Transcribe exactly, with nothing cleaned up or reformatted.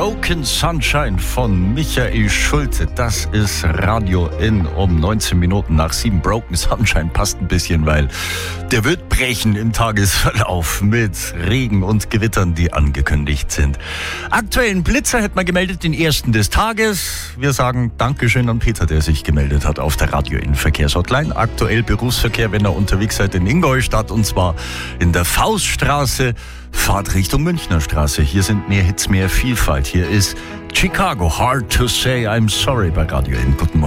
Broken Sunshine von Michael Schulte. Das ist Radio In um neunzehn Minuten nach sieben. Broken Sunshine passt ein bisschen, weil der wird brechen im Tagesverlauf mit Regen und Gewittern, die angekündigt sind. Aktuellen Blitzer hätte man gemeldet, den ersten des Tages. Wir sagen Dankeschön an Peter, der sich gemeldet hat auf der Radio In Verkehrshotline. Aktuell Berufsverkehr, wenn ihr unterwegs seid in Ingolstadt, und zwar in der Fauststraße. Fahrt Richtung Münchner Straße. Hier sind mehr Hits, mehr Vielfalt. Hier ist Chicago, Hard to Say I'm Sorry bei Radio In. Guten Morgen.